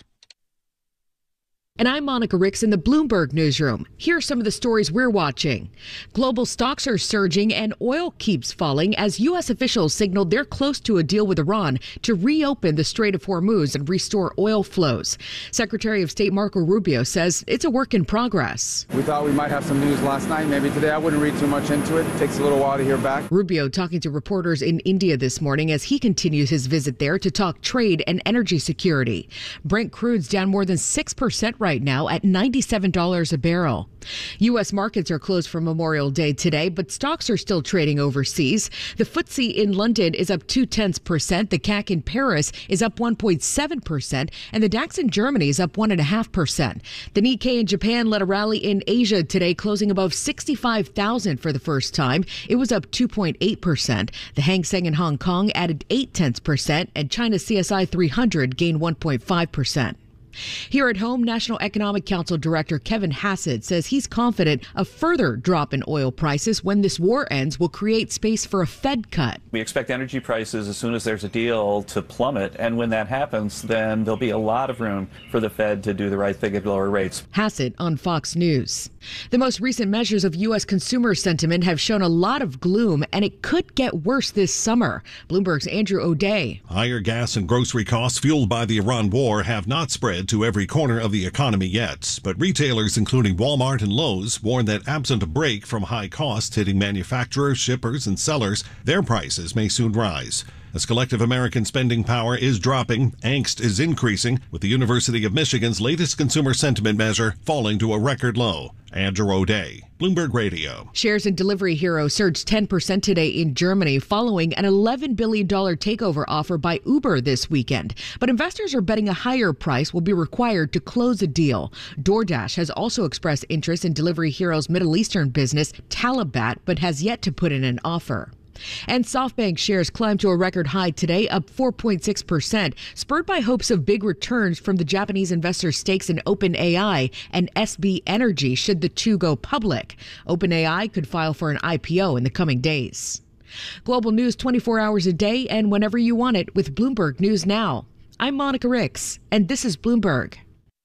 S11: And I'm Monica Ricks in the Bloomberg Newsroom. Here are some of the stories we're watching. Global stocks are surging and oil keeps falling as U S officials signaled they're close to a deal with Iran to reopen the Strait of Hormuz and restore oil flows. Secretary of State Marco Rubio says it's a work in progress.
S12: We thought we might have some news last night. Maybe today. I wouldn't read too much into it. It takes a little while to hear back.
S11: Rubio talking to reporters in India this morning as he continues his visit there to talk trade and energy security. Brent crude's down more than six percent right now at ninety-seven dollars a barrel. U S markets are closed for Memorial Day today, but stocks are still trading overseas. The F T S E in London is up two tenths percent. The C A C in Paris is up one point seven percent. And the DAX in Germany is up one point five percent. The Nikkei in Japan led a rally in Asia today, closing above sixty-five thousand for the first time. It was up two point eight percent. The Hang Seng in Hong Kong added eight tenths percent, and China's C S I three hundred gained one point five percent. Here at home, National Economic Council Director Kevin Hassett says he's confident a further drop in oil prices when this war ends will create space for a Fed cut.
S7: We expect energy prices, as soon as there's a deal, to plummet. And when that happens, then there'll be a lot of room for the Fed to do the right thing at lower rates.
S11: Hassett on Fox News. The most recent measures of U S consumer sentiment have shown a lot of gloom, and it could get worse this summer. Bloomberg's Andrew O'Day.
S16: Higher gas and grocery costs fueled by the Iran war have not spread to every corner of the economy yet, but retailers including Walmart and Lowe's warn that absent a break from high costs hitting manufacturers, shippers, and sellers, their prices may soon rise. As collective American spending power is dropping, angst is increasing, with the University of Michigan's latest consumer sentiment measure falling to a record low. Andrew O'Day, Bloomberg Radio.
S11: Shares in Delivery Hero surged ten percent today in Germany following an eleven billion dollars takeover offer by Uber this weekend. But investors are betting a higher price will be required to close a deal. DoorDash has also expressed interest in Delivery Hero's Middle Eastern business, Talabat, but has yet to put in an offer. And SoftBank shares climbed to a record high today, up four point six percent, spurred by hopes of big returns from the Japanese investors' stakes in OpenAI and S B Energy should the two go public. OpenAI could file for an I P O in the coming days. Global news twenty-four hours a day and whenever you want it with Bloomberg News Now. I'm Monica Ricks, and this is Bloomberg.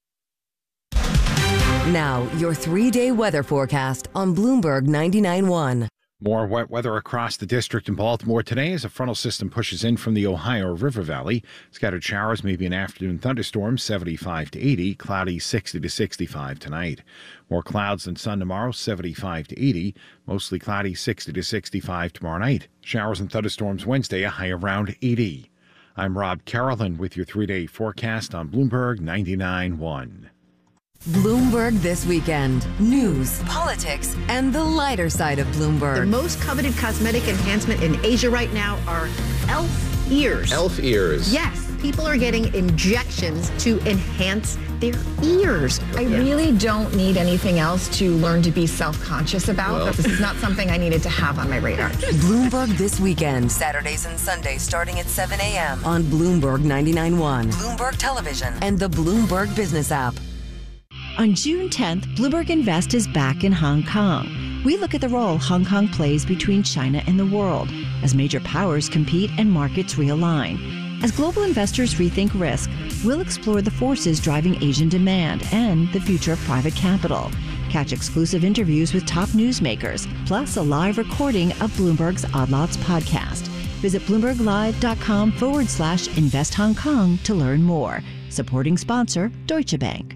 S1: Now, your three-day weather forecast on Bloomberg ninety-nine point one.
S17: More wet weather across the district in Baltimore today as a frontal system pushes in from the Ohio River Valley. Scattered showers, maybe an afternoon thunderstorm, seventy-five to eighty. Cloudy, sixty to sixty-five tonight. More clouds than sun tomorrow, seventy-five to eighty. Mostly cloudy, sixty to sixty-five tomorrow night. Showers and thunderstorms Wednesday, a high around eighty. I'm Rob Carolyn with your three-day forecast on Bloomberg ninety-nine point one.
S1: Bloomberg This Weekend. News, politics, and the lighter side of Bloomberg.
S18: The most coveted cosmetic enhancement in Asia right now are elf ears.
S21: Elf ears.
S18: Yes. People are getting injections to enhance their ears.
S26: I really don't need anything else to learn to be self-conscious about. Well. This is not something I needed to have on my radar.
S1: Bloomberg This Weekend. Saturdays and Sundays starting at seven a.m. on Bloomberg ninety-nine point one, Bloomberg Television, and the Bloomberg Business app.
S22: On June tenth, Bloomberg Invest is back in Hong Kong. We look at the role Hong Kong plays between China and the world as major powers compete and markets realign. As global investors rethink risk, we'll explore the forces driving Asian demand and the future of private capital. Catch exclusive interviews with top newsmakers, plus a live recording of Bloomberg's Odd Lots podcast. Visit bloomberglive.com forward slash invest Hong Kong to learn more. Supporting sponsor, Deutsche Bank.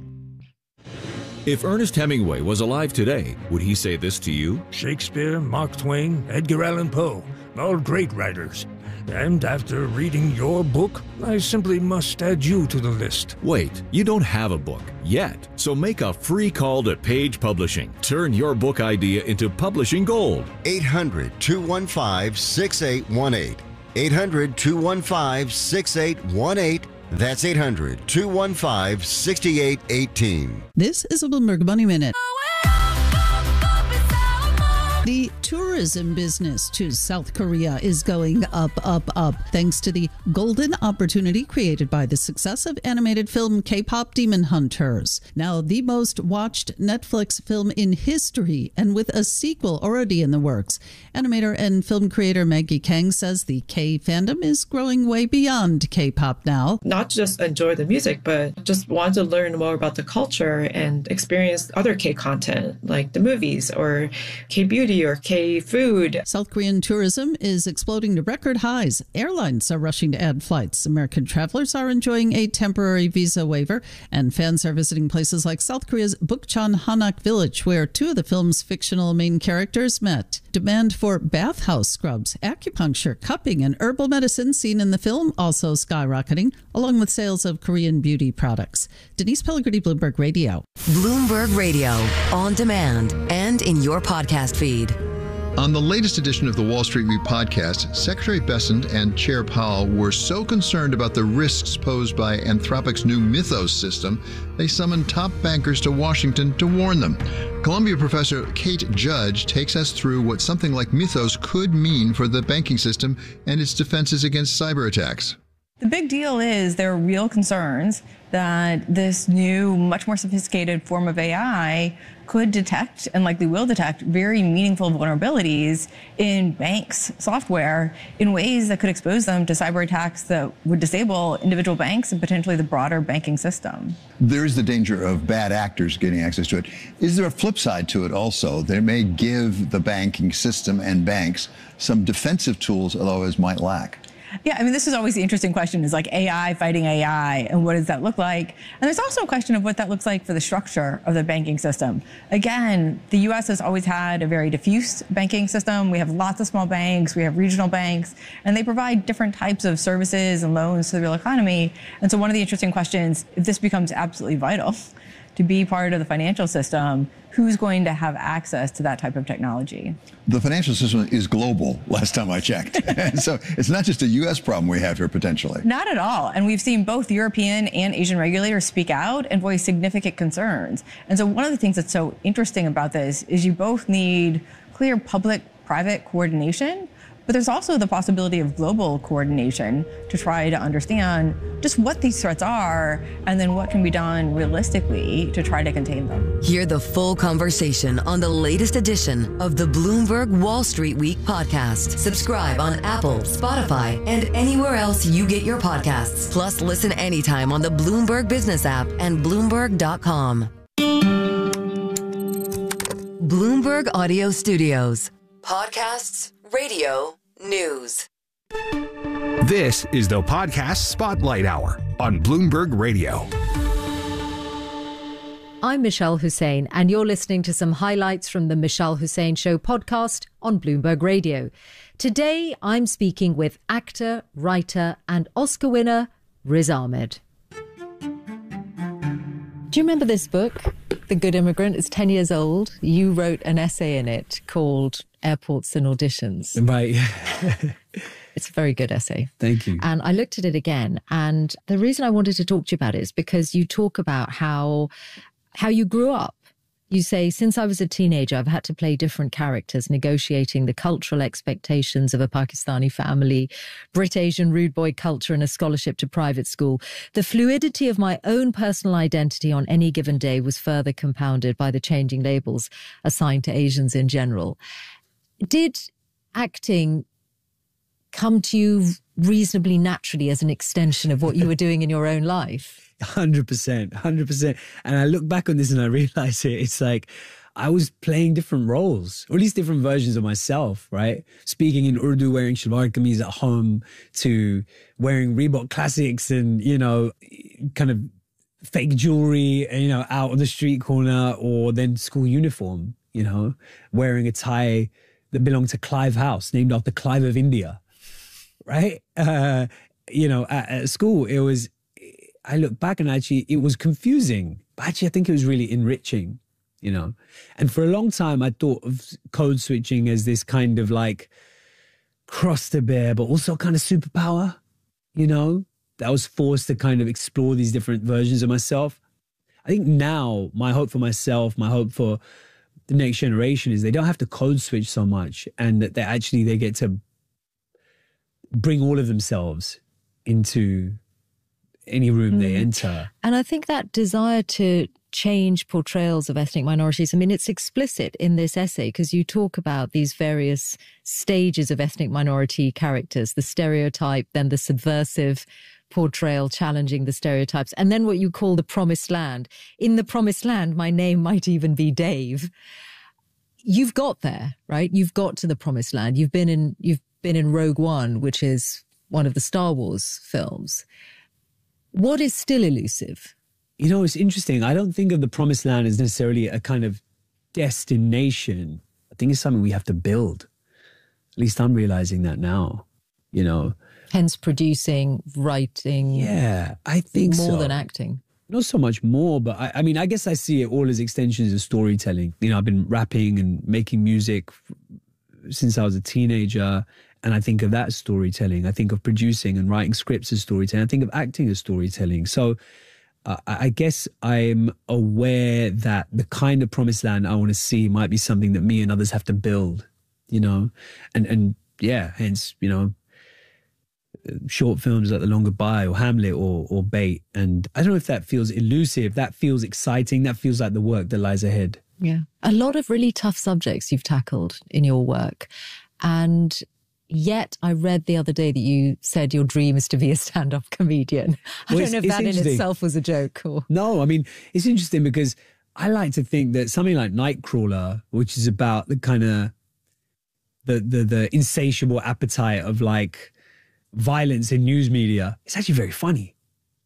S27: If Ernest Hemingway was alive today, would he say this to you?
S28: Shakespeare, Mark Twain, Edgar Allan Poe, all great writers. And after reading your book, I simply must add you to the list.
S27: Wait, you don't have a book yet. So make a free call to Page Publishing. Turn your book idea into publishing gold.
S29: eight hundred, two one five, six eight one eight. eight hundred, two one five, six eight one eight. That's eight hundred, two one five, six eight one eight.
S30: This is a Bloomberg Money Minute.
S3: The tourism business to South Korea is going up, up, up, thanks to the golden opportunity created by the success of animated film K-pop Demon Hunters. Now the most watched Netflix film in history, and with a sequel already in the works. Animator and film creator Maggie Kang says the K fandom is growing way beyond K-pop now.
S4: Not just enjoy the music, but just want to learn more about the culture and experience other K content, like the movies or K-beauty or K-food.
S3: South Korean tourism is exploding to record highs. Airlines are rushing to add flights. American travelers are enjoying a temporary visa waiver, and fans are visiting places like South Korea's Bukchon Hanak Village, where two of the film's fictional main characters met. Demand for bathhouse scrubs, acupuncture, cupping, and herbal medicine seen in the film also skyrocketing, along with sales of Korean beauty products. Denise Pellegrini, Bloomberg Radio.
S1: Bloomberg Radio, on demand and in your podcast feed.
S5: On the latest edition of the Wall Street Week podcast, Secretary Bessent and Chair Powell were so concerned about the risks posed by Anthropic's new Mythos system, they summoned top bankers to Washington to warn them. Columbia professor Kate Judge takes us through what something like Mythos could mean for the banking system and its defenses against cyber attacks.
S6: The big deal is there are real concerns that this new, much more sophisticated form of A I could detect and likely will detect very meaningful vulnerabilities in banks' software in ways that could expose them to cyber attacks that would disable individual banks and potentially the broader banking system.
S8: There is the danger of bad actors getting access to it. Is there a flip side to it also? They may give the banking system and banks some defensive tools others might lack.
S6: Yeah, I mean, this is always the interesting question, is like A I fighting A I, and what does that look like? And there's also a question of what that looks like for the structure of the banking system. Again, the U S has always had a very diffuse banking system. We have lots of small banks, we have regional banks, and they provide different types of services and loans to the real economy. And so one of the interesting questions, if this becomes absolutely vital to be part of the financial system, who's going to have access to that type of technology?
S8: The financial system is global, last time I checked. And so it's not just a U S problem we have here potentially.
S6: Not at all. And we've seen both European and Asian regulators speak out and voice significant concerns. And so one of the things that's so interesting about this is you both need clear public-private coordination, but there's also the possibility of global coordination to try to understand just what these threats are and then what can be done realistically to try to contain them.
S1: Hear the full conversation on the latest edition of the Bloomberg Wall Street Week podcast. Subscribe on Apple, Spotify, and anywhere else you get your podcasts. Plus, listen anytime on the Bloomberg Business app and Bloomberg dot com. Bloomberg Audio Studios. Podcasts, radio, news.
S15: This is the Podcast Spotlight Hour on Bloomberg Radio.
S19: I'm Michelle Hussein, and you're listening to some highlights from the Michelle Hussein Show podcast on Bloomberg Radio. Today, I'm speaking with actor, writer, and Oscar winner Riz Ahmed. Do you remember this book, The Good Immigrant? It's ten years old. You wrote an essay in it called Airports and Auditions.
S20: Right.
S19: It's a very good essay.
S20: Thank you.
S19: And I looked at it again. And the reason I wanted to talk to you about it is because you talk about how how you grew up. You say, since I was a teenager, I've had to play different characters, negotiating the cultural expectations of a Pakistani family, Brit-Asian rude boy culture, and a scholarship to private school. The fluidity of my own personal identity on any given day was further compounded by the changing labels assigned to Asians in general. Did acting come to you reasonably naturally as an extension of what you were doing in your own life?
S20: one hundred percent, one hundred percent. And I look back on this and I realize it, it's like I was playing different roles, or at least different versions of myself, right? Speaking in Urdu, wearing shalwar kameez at home, to wearing Reebok classics and, you know, kind of fake jewelry, you know, out on the street corner, or then school uniform, you know, wearing a tie that belonged to Clive House, named after Clive of India, right? Uh, you know, at, at school, it was, I look back and actually it was confusing, but actually I think it was really enriching, you know? And for a long time, I thought of code switching as this kind of like cross to bear, but also kind of superpower, you know? That I was forced to kind of explore these different versions of myself. I think now my hope for myself, my hope for the next generation is they don't have to code switch so much, and that they actually they get to bring all of themselves into any room mm. they enter.
S19: And I think that desire to change portrayals of ethnic minorities, I mean, it's explicit in this essay because you talk about these various stages of ethnic minority characters, the stereotype, then the subversive portrayal challenging the stereotypes, and then what you call the promised land. In the promised land, my name might even be Dave. You've got there, right? You've got to the promised land. You've been in, you've been in Rogue One, which is one of the Star Wars films. What is still elusive?
S20: You know, it's interesting. I don't think of the promised land as necessarily a kind of destination. I think it's something we have to build. At least I'm realizing that now, you know.
S19: Hence producing, writing.
S20: Yeah, I think
S19: more
S20: so.
S19: than acting.
S20: Not so much more, but I, I mean, I guess I see it all as extensions of storytelling. You know, I've been rapping and making music since I was a teenager, and I think of that as storytelling. I think of producing and writing scripts as storytelling. I think of acting as storytelling. So uh, I guess I'm aware that the kind of promised land I want to see might be something that me and others have to build, you know, and, and yeah, hence, you know, short films like The Long Goodbye or Hamlet or or Bait. And I don't know if that feels elusive, that feels exciting, that feels like the work that lies ahead.
S19: Yeah. A lot of really tough subjects you've tackled in your work. And yet I read the other day that you said your dream is to be a stand-up comedian. I
S20: Well,
S19: don't know if
S20: it's-
S19: that
S20: it's
S19: in
S20: interesting.
S19: itself was a joke. Or...
S20: No, I mean, it's interesting because I like to think that something like Nightcrawler, which is about the kind of the, the, the insatiable appetite of like violence in news media, it's actually very funny.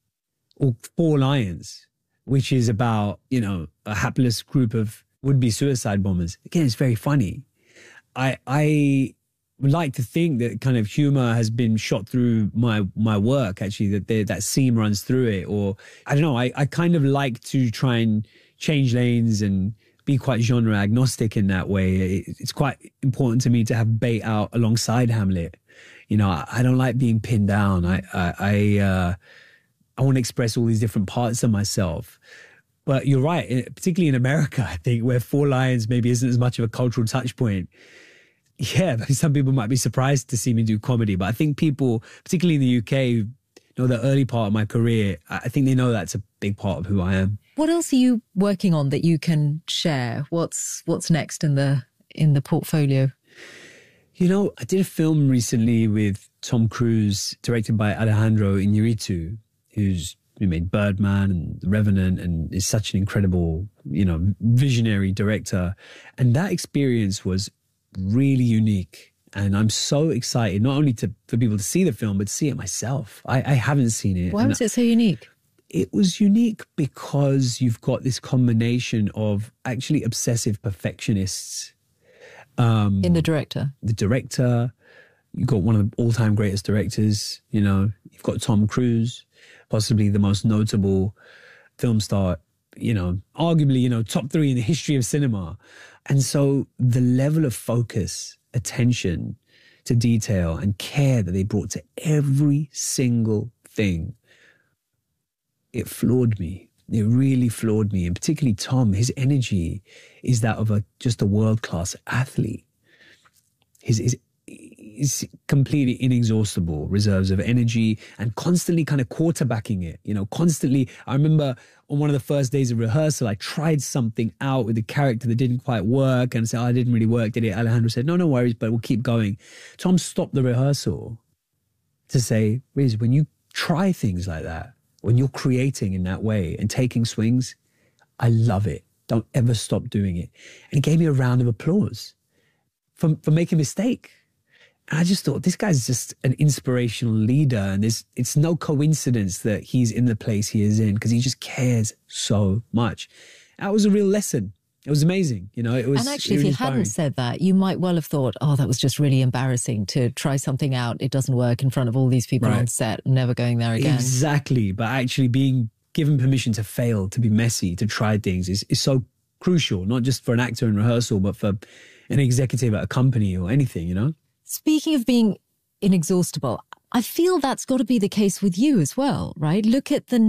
S20: Or Four Lions, which is about, you know, a hapless group of would-be suicide bombers. Again, it's very funny. I I would like to think that kind of humor has been shot through my my work, actually, that there, that seam runs through it. Or I don't know, I, I kind of like to try and change lanes and be quite genre agnostic in that way. It, it's quite important to me to have Bait out alongside Hamlet. You know, I, I don't like being pinned down. I I I, uh, I want to express all these different parts of myself. But you're right, particularly in America, I think, where Four Lions maybe isn't as much of a cultural touch point. Yeah, some people might be surprised to see me do comedy, but I think people, particularly in the U K, you know, the early part of my career, I think they know that's a big part of who I am.
S19: What else are you working on that you can share? What's what's next in the in the portfolio?
S20: You know, I did a film recently with Tom Cruise, directed by Alejandro Iñárritu, who's who made Birdman and The Revenant and is such an incredible, you know, visionary director. And that experience was really unique. And I'm so excited, not only to for people to see the film, but to see it myself. I, I haven't seen it.
S19: Why
S20: And
S19: was it so unique?
S20: It was unique because you've got this combination of actually obsessive perfectionists. Um,
S19: in the director.
S20: The director. You've got one of the all-time greatest directors. You know, you've got Tom Cruise, possibly the most notable film star, you know, arguably, you know, top three in the history of cinema. And so the level of focus, attention to detail and care that they brought to every single thing, it floored me. It really floored me. And particularly Tom, his energy is that of a just a world-class athlete. His, his, his completely inexhaustible reserves of energy and constantly kind of quarterbacking it, you know, constantly. I remember on one of the first days of rehearsal, I tried something out with the character that didn't quite work and I said, oh, it didn't really work, did it? Alejandro said, no, no worries, but we'll keep going. Tom stopped the rehearsal to say, Riz, when you try things like that, when you're creating in that way and taking swings, I love it. Don't ever stop doing it. And he gave me a round of applause for, for making a mistake. And I just thought, this guy's just an inspirational leader. And there's, it's no coincidence that he's in the place he is in because he just cares so much. That was a real lesson. It was amazing. You know, it was
S19: And actually,
S20: really
S19: if he
S20: inspiring.
S19: hadn't said that, you might well have thought, oh, that was just really embarrassing to try something out. It doesn't work in front of all these people
S20: Right.
S19: on set. I'm never going there again.
S20: Exactly. But actually being given permission to fail, to be messy, to try things is, is so crucial, not just for an actor in rehearsal, but for an executive at a company or anything, you know?
S19: Speaking of being inexhaustible, I feel that's got to be the case with you as well, right? Look at the